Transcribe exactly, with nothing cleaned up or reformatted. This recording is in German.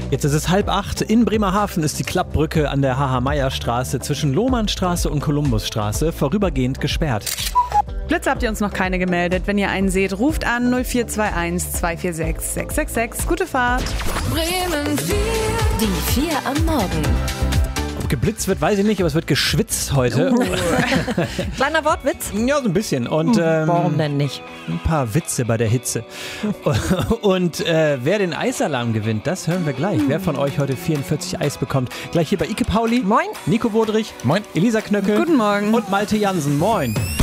Jetzt ist es halb acht. In Bremerhaven ist die Klappbrücke an der H H-Meyer-Straße zwischen Lohmannstraße und Kolumbusstraße vorübergehend gesperrt. Blitz habt ihr uns noch keine gemeldet. Wenn ihr einen seht, ruft an null vier zwei eins zwei vier sechs sechs sechs sechs. Gute Fahrt. Bremen vier. Die vier am Morgen. Ob geblitzt wird, weiß ich nicht, aber es wird geschwitzt heute. Uh. Kleiner Wortwitz? Ja, so ein bisschen. Und, ähm, Warum denn nicht? Ein paar Witze bei der Hitze. Und äh, wer den Eisalarm gewinnt, das hören wir gleich. Wer von euch heute vierundvierzig Eis bekommt, gleich hier bei Ike Pauli. Moin. Nico Wodrich. Moin. Elisa Knöcke. Guten Morgen. Und Malte Jansen. Moin.